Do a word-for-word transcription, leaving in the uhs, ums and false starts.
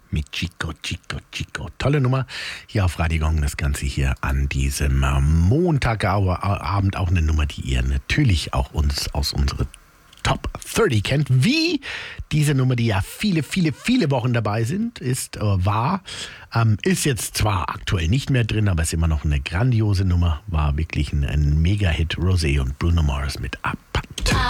mit Chico, Chico, Chico. Tolle Nummer hier auf Radio Gong. Das Ganze hier an diesem Montagabend. Auch eine Nummer, die ihr natürlich auch uns aus unserer Top dreißig kennt. Wie diese Nummer, die ja viele, viele, viele Wochen dabei sind, ist, äh, war, ähm, ist jetzt zwar aktuell nicht mehr drin, aber ist immer noch eine grandiose Nummer. War wirklich ein, ein Mega-Hit. Rosé und Bruno Mars mit Up.